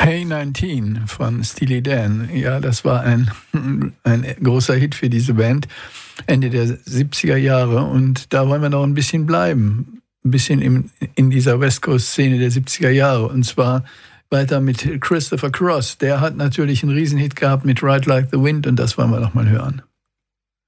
Hey 19 von Steely Dan. Ja, das war ein großer Hit für diese Band Ende der 70er Jahre. Und da wollen wir noch ein bisschen bleiben. Ein bisschen in dieser West Coast-Szene der 70er Jahre. Und zwar weiter mit Christopher Cross. Der hat natürlich einen Riesenhit gehabt mit Ride Like the Wind. Und das wollen wir noch mal hören.